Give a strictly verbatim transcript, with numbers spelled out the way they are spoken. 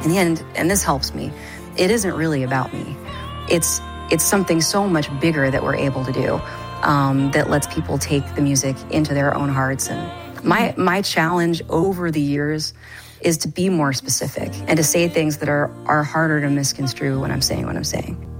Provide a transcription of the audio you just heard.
in the end, and this helps me, it isn't really about me. It's it's something so much bigger that we're able to do um, that lets people take the music into their own hearts. And my my challenge over the years is to be more specific and to say things that are, are harder to misconstrue when I'm saying what I'm saying.